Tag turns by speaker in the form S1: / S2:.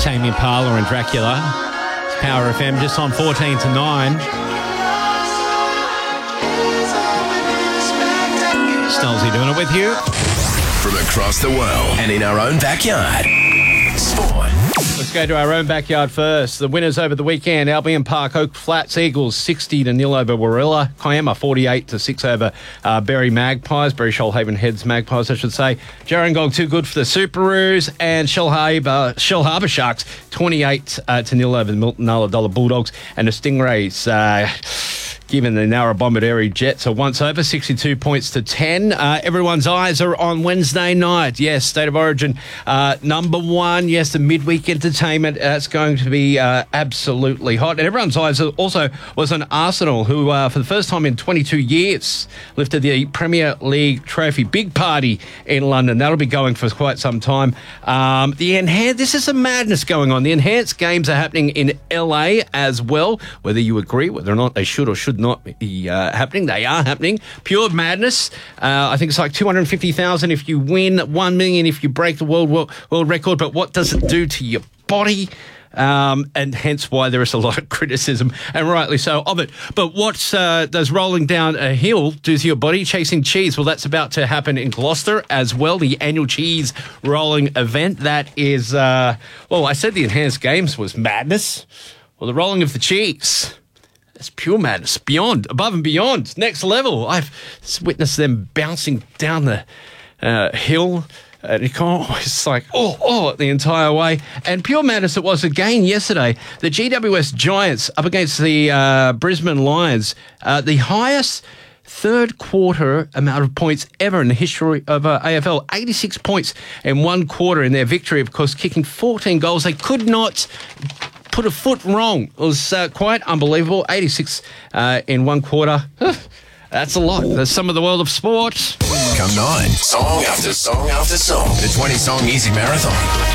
S1: Tame Impala and Dracula. It's Power FM just on 14 to 9. Snellsy doing it with you.
S2: From across the world and in our own backyard. Sport.
S1: Let's go to our own backyard first. The winners over the weekend: Albion Park, Oak Flats Eagles 60-0 over Warilla. Kiama 48-6 over Berry Magpies. Berry Shoalhaven Heads Magpies, I should say. Gerringong too good for the Superoos, and Shell Harbour Sharks 28-0 over the Milton Ulladulla Bulldogs, and the Stingrays. Given the Narrabri Jets are once over, 62 points to 10. Everyone's eyes are on Wednesday night. Yes, State of Origin number one. Yes, the midweek entertainment. That's going to be absolutely hot. And everyone's eyes also was on Arsenal, who for the first time in 22 years lifted the Premier League trophy. Big party in London. That'll be going for quite some time. This is some madness going on. The enhanced games are happening in LA as well. Whether you agree, whether or not they should or should not be happening. They are happening. Pure madness. I think it's like 250,000 if you win, 1 million if you break the world record. But what does it do to your body? And hence why there is a lot of criticism, and rightly so, of it. But what does rolling down a hill do to your body? Chasing cheese. Well, that's about to happen in Gloucester as well, the annual cheese rolling event. That is, I said the enhanced games was madness. Well, the rolling of the cheese, it's pure madness, beyond, above and beyond, next level. I've witnessed them bouncing down the hill. It's like, the entire way. And pure madness it was again yesterday. The GWS Giants up against the Brisbane Lions. The highest third quarter amount of points ever in the history of AFL. 86 points in one quarter in their victory, of course, kicking 14 goals. They could not put a foot wrong. It was quite unbelievable. 86 in one quarter. That's a lot. That's some of the world of sport.
S2: Come 9. Song after song after song. The 20-song Easy Marathon.